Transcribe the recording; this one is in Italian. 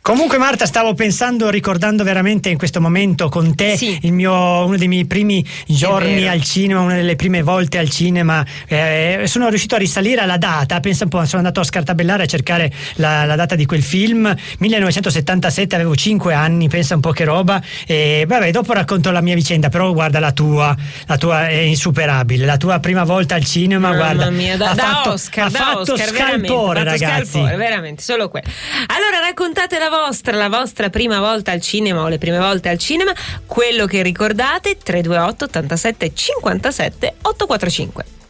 Comunque Marta, stavo pensando, ricordando veramente in questo momento con te uno dei miei primi giorni al cinema, una delle prime volte al cinema. Sono riuscito a risalire alla data, pensa un po', sono andato a scartabellare a cercare la data di quel film, 1977, avevo 5 anni, pensa un po' che roba. E vabbè, dopo racconto la mia vicenda, però guarda la tua è insuperabile, la tua prima volta al cinema. Mamma guarda, mia, ha fatto Oscar, scalpore, ragazzi. Veramente, solo quello. Allora raccontate la vostra prima volta al cinema o le prime volte al cinema, quello che ricordate. 328 87 57 845.